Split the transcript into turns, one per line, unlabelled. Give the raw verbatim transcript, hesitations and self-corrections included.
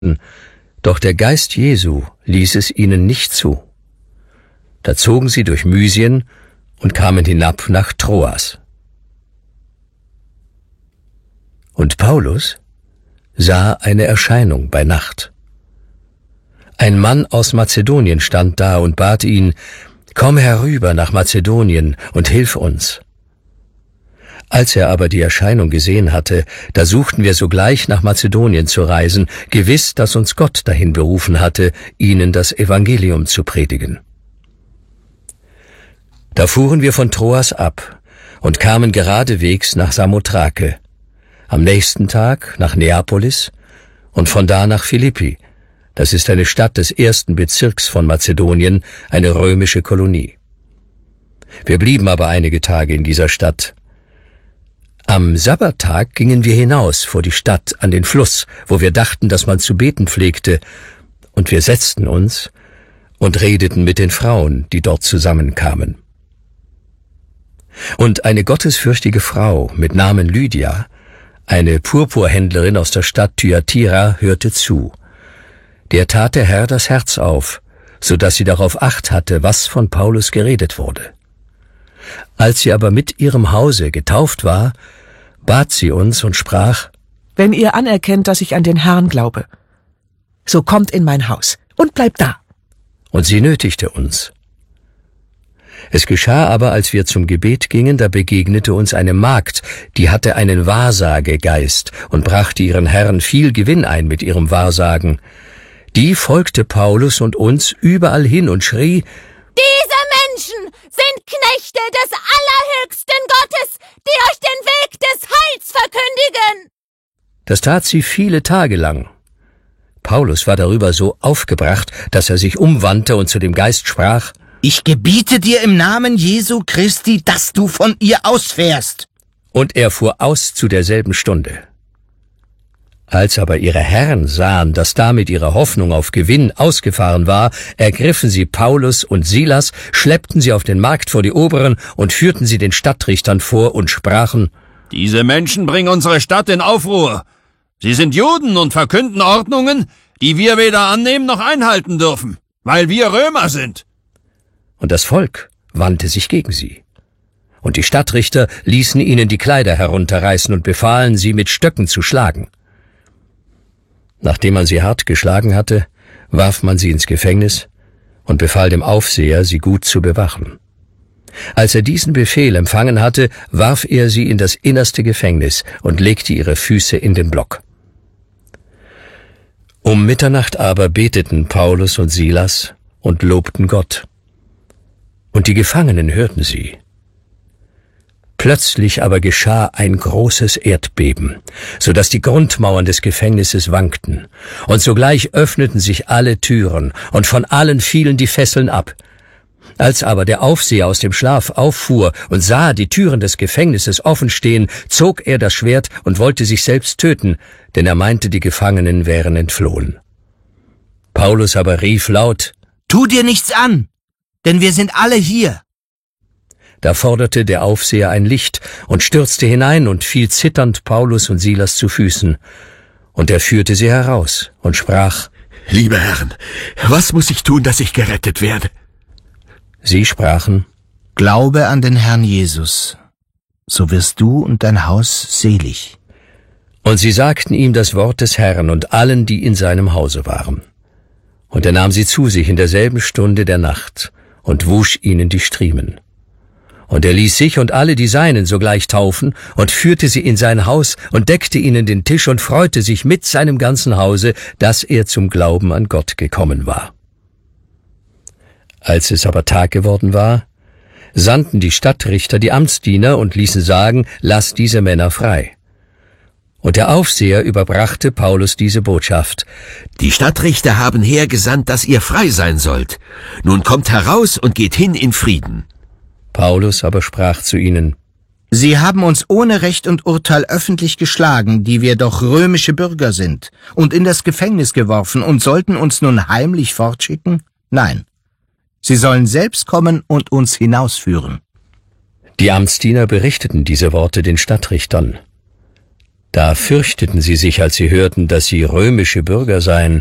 Doch der Geist Jesu ließ es ihnen nicht zu. Da zogen sie durch Mysien und kamen hinab nach Troas. Und Paulus sah eine Erscheinung bei Nacht. Ein Mann aus Mazedonien stand da und bat ihn, »Komm herüber nach Mazedonien und hilf uns.« Als er aber die Erscheinung gesehen hatte, da suchten wir sogleich nach Mazedonien zu reisen, gewiss, dass uns Gott dahin berufen hatte, ihnen das Evangelium zu predigen. Da fuhren wir von Troas ab und kamen geradewegs nach Samothrake, am nächsten Tag nach Neapolis und von da nach Philippi. Das ist eine Stadt des ersten Bezirks von Mazedonien, eine römische Kolonie. Wir blieben aber einige Tage in dieser Stadt. Am Sabbattag gingen wir hinaus vor die Stadt an den Fluss, wo wir dachten, dass man zu beten pflegte, und wir setzten uns und redeten mit den Frauen, die dort zusammenkamen. Und eine gottesfürchtige Frau mit Namen Lydia, eine Purpurhändlerin aus der Stadt Thyatira, hörte zu. Der tat der Herr das Herz auf, so dass sie darauf Acht hatte, was von Paulus geredet wurde. Als sie aber mit ihrem Hause getauft war, bat sie uns und sprach,
»Wenn ihr anerkennt, dass ich an den Herrn glaube, so kommt in mein Haus und bleibt da.«
Und sie nötigte uns. Es geschah aber, als wir zum Gebet gingen, da begegnete uns eine Magd, die hatte einen Wahrsagegeist und brachte ihren Herren viel Gewinn ein mit ihrem Wahrsagen. Die folgte Paulus und uns überall hin und schrie,
»Diese Menschen sind Knechte des allerhöchsten Gottes, die euch den Weg des Heils verkündigen!«
Das tat sie viele Tage lang. Paulus war darüber so aufgebracht, dass er sich umwandte und zu dem Geist sprach,
»Ich gebiete dir im Namen Jesu Christi, dass du von ihr ausfährst!«
Und er fuhr aus zu derselben Stunde. Als aber ihre Herren sahen, dass damit ihre Hoffnung auf Gewinn ausgefahren war, ergriffen sie Paulus und Silas, schleppten sie auf den Markt vor die Oberen und führten sie den Stadtrichtern vor und sprachen,
»Diese Menschen bringen unsere Stadt in Aufruhr. Sie sind Juden und verkünden Ordnungen, die wir weder annehmen noch einhalten dürfen, weil wir Römer sind.«
Und das Volk wandte sich gegen sie. Und die Stadtrichter ließen ihnen die Kleider herunterreißen und befahlen, sie mit Stöcken zu schlagen. Nachdem man sie hart geschlagen hatte, warf man sie ins Gefängnis und befahl dem Aufseher, sie gut zu bewachen. Als er diesen Befehl empfangen hatte, warf er sie in das innerste Gefängnis und legte ihre Füße in den Block. Um Mitternacht aber beteten Paulus und Silas und lobten Gott. Und die Gefangenen hörten sie. Plötzlich aber geschah ein großes Erdbeben, so dass die Grundmauern des Gefängnisses wankten, und sogleich öffneten sich alle Türen, und von allen fielen die Fesseln ab. Als aber der Aufseher aus dem Schlaf auffuhr und sah die Türen des Gefängnisses offen stehen, zog er das Schwert und wollte sich selbst töten, denn er meinte, die Gefangenen wären entflohen. Paulus aber rief laut,
»Tu dir nichts an, denn wir sind alle hier.«
Da forderte der Aufseher ein Licht und stürzte hinein und fiel zitternd Paulus und Silas zu Füßen. Und er führte sie heraus und sprach,
»Liebe Herren, was muss ich tun, dass ich gerettet werde?«
Sie sprachen,
»Glaube an den Herrn Jesus, so wirst du und dein Haus selig.«
Und sie sagten ihm das Wort des Herrn und allen, die in seinem Hause waren. Und er nahm sie zu sich in derselben Stunde der Nacht und wusch ihnen die Striemen. Und er ließ sich und alle die Seinen sogleich taufen und führte sie in sein Haus und deckte ihnen den Tisch und freute sich mit seinem ganzen Hause, dass er zum Glauben an Gott gekommen war. Als es aber Tag geworden war, sandten die Stadtrichter die Amtsdiener und ließen sagen, lasst diese Männer frei. Und der Aufseher überbrachte Paulus diese Botschaft.
Die Stadtrichter haben hergesandt, dass ihr frei sein sollt. Nun kommt heraus und geht hin in Frieden.
Paulus aber sprach zu ihnen,
Sie haben uns ohne Recht und Urteil öffentlich geschlagen, die wir doch römische Bürger sind, und in das Gefängnis geworfen und sollten uns nun heimlich fortschicken? Nein, sie sollen selbst kommen und uns hinausführen.
Die Amtsdiener berichteten diese Worte den Stadtrichtern. Da fürchteten sie sich, als sie hörten, dass sie römische Bürger seien,